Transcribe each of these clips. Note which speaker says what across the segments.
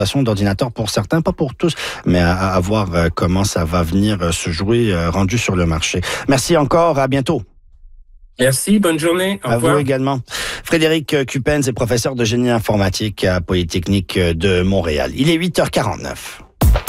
Speaker 1: d'ordinateur pour certains, pas pour tous, mais à voir comment ça va venir se jouer rendu sur le marché. Merci encore, à bientôt.
Speaker 2: Merci, bonne journée. Au revoir.
Speaker 1: À vous également. Frédéric Cupens est professeur de génie informatique à Polytechnique de Montréal. Il est 8h49.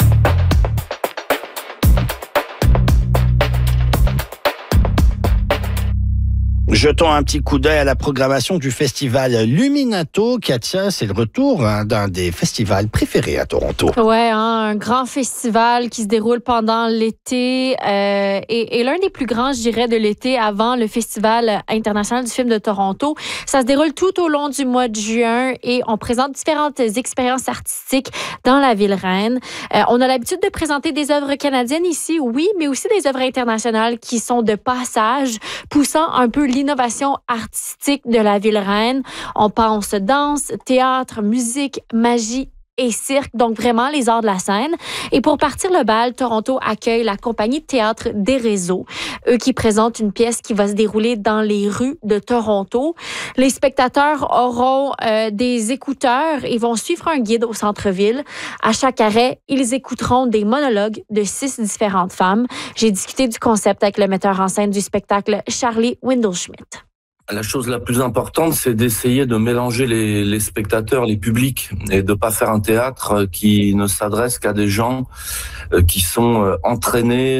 Speaker 1: Jetons un petit coup d'œil à la programmation du festival Luminato. Katia, c'est le retour d'un des festivals préférés à Toronto.
Speaker 3: Ouais, un grand festival qui se déroule pendant l'été et l'un des plus grands, je dirais, de l'été avant le Festival international du film de Toronto. Ça se déroule tout au long du mois de juin et on présente différentes expériences artistiques dans la ville reine. On a l'habitude de présenter des œuvres canadiennes ici, oui, mais aussi des œuvres internationales qui sont de passage, poussant un peu l'innovation artistique de la ville reine. On pense danse, théâtre, musique, magie et cirque, donc vraiment les arts de la scène. Et pour partir le bal, Toronto accueille la compagnie de théâtre des réseaux, eux qui présentent une pièce qui va se dérouler dans les rues de Toronto. Les spectateurs auront des écouteurs et vont suivre un guide au centre-ville. À chaque arrêt, ils écouteront des monologues de 6 différentes femmes. J'ai discuté du concept avec le metteur en scène du spectacle, Charlie Windelschmidt.
Speaker 4: La chose la plus importante, c'est d'essayer de mélanger les spectateurs, les publics, et de pas faire un théâtre qui ne s'adresse qu'à des gens qui sont entraînés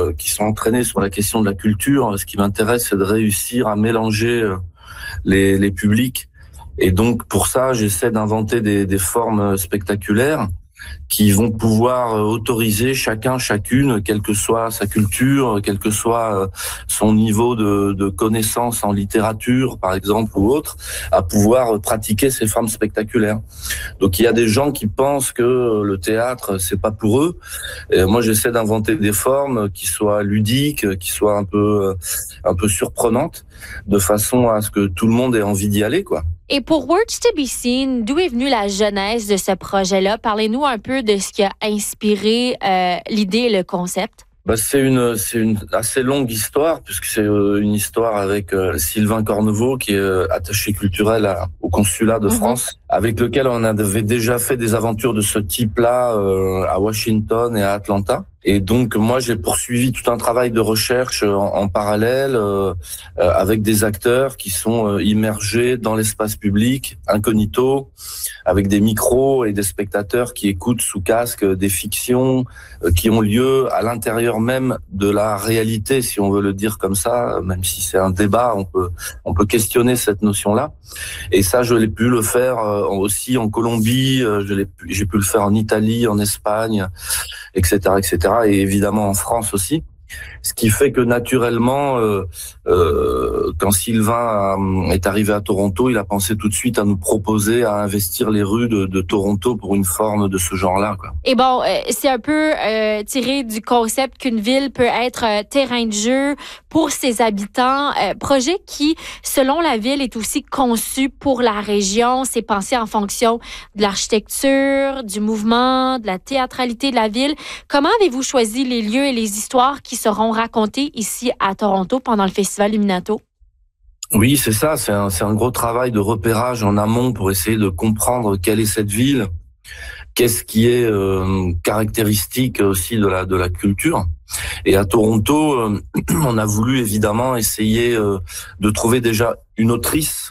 Speaker 4: sur la question de la culture. Ce qui m'intéresse, c'est de réussir à mélanger les publics. Et donc, pour ça, j'essaie d'inventer des formes spectaculaires qui vont pouvoir autoriser chacune, quelle que soit sa culture, quel que soit son niveau de connaissance en littérature, par exemple, ou autre, à pouvoir pratiquer ces formes spectaculaires. Donc, il y a des gens qui pensent que le théâtre, c'est pas pour eux. Et moi, j'essaie d'inventer des formes qui soient ludiques, qui soient un peu surprenantes, de façon à ce que tout le monde ait envie d'y aller, quoi.
Speaker 3: Et pour Words to be Seen, d'où est venue la genèse de ce projet-là? Parlez-nous un peu de ce qui a inspiré l'idée et le concept.
Speaker 4: C'est une assez longue histoire, puisque c'est une histoire avec Sylvain Cornevaux, qui est attaché culturel au consulat de France, avec lequel on avait déjà fait des aventures de ce type-là à Washington et à Atlanta. Et donc, moi, j'ai poursuivi tout un travail de recherche en parallèle avec des acteurs qui sont immergés dans l'espace public, incognito, avec des micros et des spectateurs qui écoutent sous casque des fictions qui ont lieu à l'intérieur même de la réalité, si on veut le dire comme ça, même si c'est un débat, on peut questionner cette notion-là. Et ça, je l'ai pu le faire aussi en Colombie, j'ai pu le faire en Italie, en Espagne, etc., etc., et évidemment en France aussi. Ce qui fait que naturellement, quand Sylvain est arrivé à Toronto, il a pensé tout de suite à nous proposer à investir les rues de Toronto pour une forme de ce genre-là, quoi.
Speaker 3: Et bon, c'est un peu tiré du concept qu'une ville peut être terrain de jeu pour ses habitants. Projet qui, selon la ville, est aussi conçu pour la région. C'est pensé en fonction de l'architecture, du mouvement, de la théâtralité de la ville. Comment avez-vous choisi les lieux et les histoires qui seront racontés ici à Toronto pendant le Festival Luminato?
Speaker 4: Oui, c'est ça. C'est un gros travail de repérage en amont pour essayer de comprendre quelle est cette ville, qu'est-ce qui est caractéristique aussi de la culture. Et à Toronto, on a voulu évidemment essayer de trouver déjà une autrice.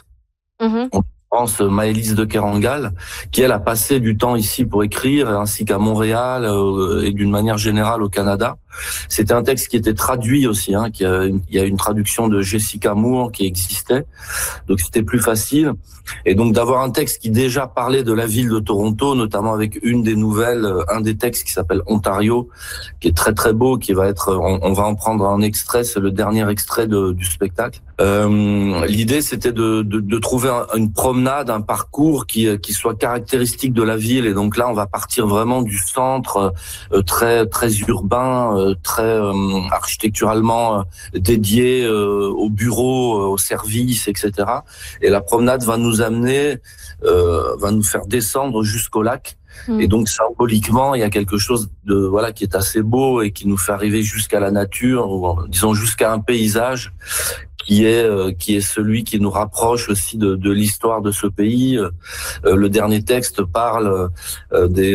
Speaker 4: Je pense Maëlys de Kerangal, qui elle a passé du temps ici pour écrire, ainsi qu'à Montréal et d'une manière générale au Canada. C'était un texte qui était traduit aussi, il y a une traduction de Jessica Moore qui existait, donc c'était plus facile. Et donc d'avoir un texte qui déjà parlait de la ville de Toronto, notamment avec une des nouvelles, un des textes qui s'appelle Ontario, qui est très très beau, qui va être, on va en prendre un extrait, c'est le dernier extrait du spectacle. L'idée c'était de trouver une promenade, un parcours qui soit caractéristique de la ville. Et donc là on va partir vraiment du centre très très urbain, très architecturalement dédié aux bureaux, aux services, etc. Et la promenade va nous amener, va nous faire descendre jusqu'au lac. Et donc symboliquement, il y a quelque chose de qui est assez beau et qui nous fait arriver jusqu'à la nature, ou disons jusqu'à un paysage qui est celui qui nous rapproche aussi de l'histoire de ce pays. Le dernier texte parle des